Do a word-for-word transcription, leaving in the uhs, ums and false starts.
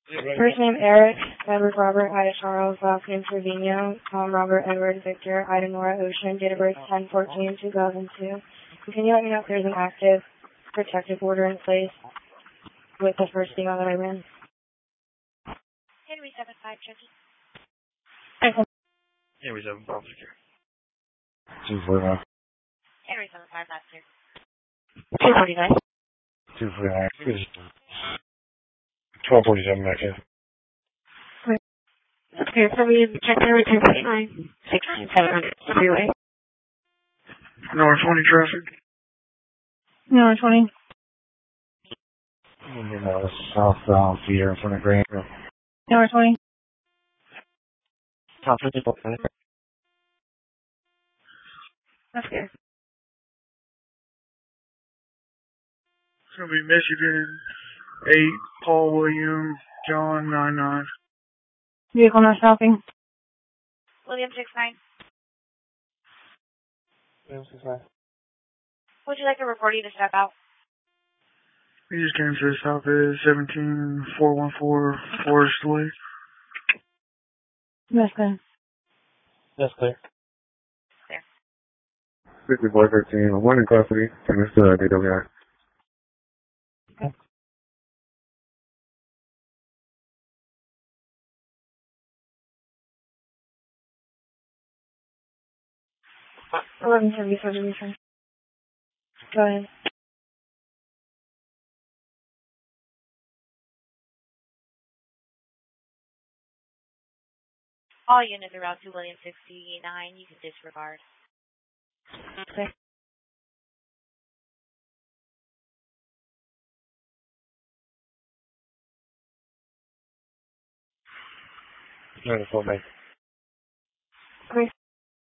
First name Eric, Edward Robert, Ida Charles, last name Trevino, Tom Robert, Edward Victor, Ida Nora Ocean, date of birth ten fourteen two thousand two. Can you let me know if there's an active protective order in place with the first email that I ran? Henry seven five, Chucky. Henry seven five, secure. two forty-nine. Henry seven five, last year. two forty-nine. two forty-nine. twelve forty-seven back here. Okay, so we check Henry two forty-nine, sixteen seven hundred, freeway. North twenty traffic. No, twenty. You know, southbound Feeder in front of Greenville. No, twenty. Top fifty. That's good. It's going to be Michigan eight, Paul William, John nine nine. Vehicle not stopping. William six nine. William six nine. Would you like a reporter to step out? He just came to the stop at seventeen four one four Forest Way. That's good. That's clear. Clear. fifty-four thirteen, one in custody, and it's the D W I. Okay. eleven seventy-four, go ahead. All units around to William sixty-nine, you can disregard. Okay. ninety-four, base. Okay.